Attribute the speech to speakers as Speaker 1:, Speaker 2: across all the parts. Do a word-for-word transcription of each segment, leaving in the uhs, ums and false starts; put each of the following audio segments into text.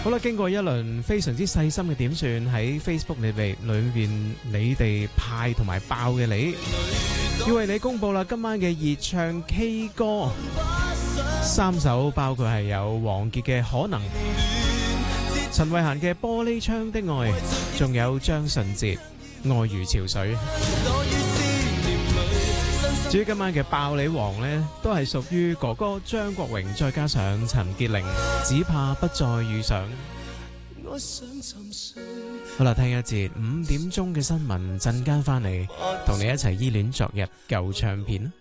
Speaker 1: 好啦，經過一輪非常之細心嘅點算，喺 Facebook 裏邊裏邊你哋派同埋爆嘅你，要為你公佈啦，今晚嘅熱唱 K 歌三首，包括係有王傑嘅可能、陳慧嫻嘅玻璃窗的愛，仲有張信哲愛如潮水。至於今晚嘅爆你王呢，都係屬於哥哥張國榮，再加上陳潔靈，只怕不再遇上。好啦，聽一節五點鐘嘅新聞，陣間翻嚟同你一齊依戀昨日舊唱片。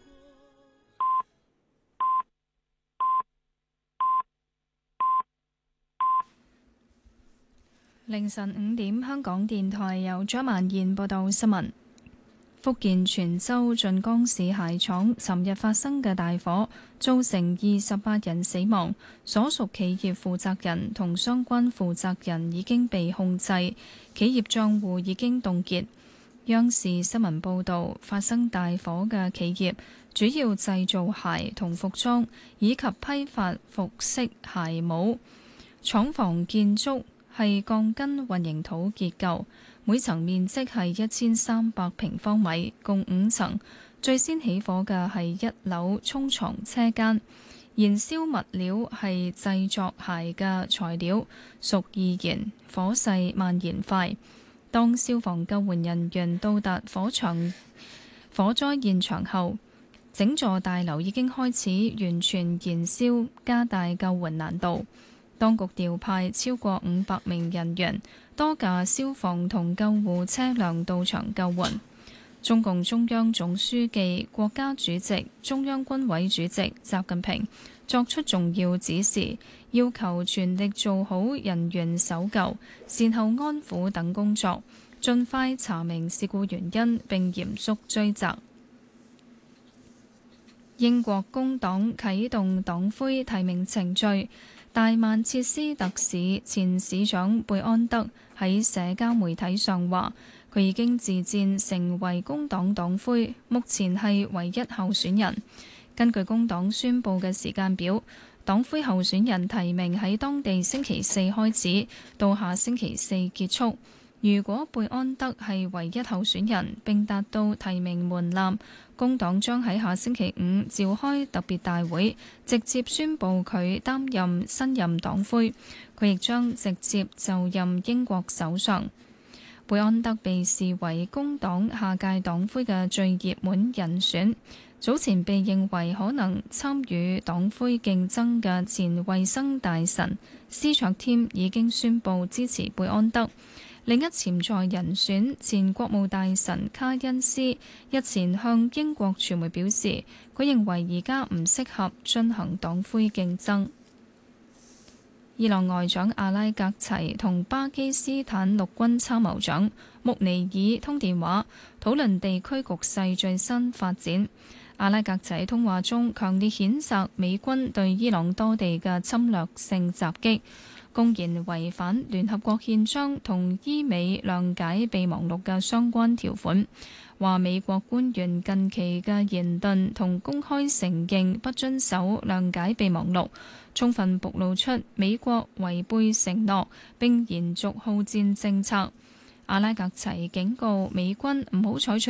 Speaker 2: 凌晨五點，香港電台由張曼燕報道新聞。福建泉州晉江市鞋廠尋日發生嘅大火，造成二十八人死亡，所屬企業負責人同相關負責人已經被控制，企業賬戶已經凍結。央視新聞報導，發生大火嘅企業主要製造鞋同服裝，以及批發服飾鞋帽。廠房建築係鋼筋混凝土結構，每層面積係一千三百平方米，共五層。最先起火嘅係一樓沖床車間，燃燒物料係製作鞋嘅材料，屬易燃，火勢蔓延快。當消防救援人員到達火場火災現場後，整座大樓已經開始完全燃燒，加大救援難度。當局調派超過五百名人員，多架消防同救護車輛到場救援。中共中央總書記、國家主席、中央軍委主席習近平作出重要指示，要求全力做好人員搜救、善後安撫等工作，盡快查明事故原因並嚴肅追責。英國工黨啟動黨魁提名程序。大曼徹斯特市前市長貝安德喺社交媒體上話，佢已經自薦成為工黨黨魁，目前係唯一候選人。根據工黨宣佈嘅時間表，黨魁候選人提名喺當地星期四開始，到下星期四結束。如果貝安德係唯一候選人並達到提名門檻，工黨將喺下星期五召開特別大會，直接宣布佢擔任新任黨魁。佢亦將直接就任英國首相。貝安德被視為工黨下屆黨魁嘅最熱門人選。早前被認為可能參與黨魁競爭嘅前衛生大臣施卓添已經宣布支持貝安德。另一潛在人選前國務大臣卡恩斯日前向英國傳媒表示，佢認為而家唔適合進行黨魁競爭。伊朗外長阿拉格齊同巴基斯坦陸軍參謀長穆尼爾通電話，討論地區局勢最新發展。阿拉格齊通話中強烈譴責美軍對伊朗多地嘅侵略性襲擊，公然違反聯合國憲章同伊美諒解備忘錄嘅相關條款，話美國官員近期嘅言論同公開承認不遵守諒解備忘錄，充分暴露出美國違背承諾並延續好戰政策。阿拉格齊警告美軍唔好採取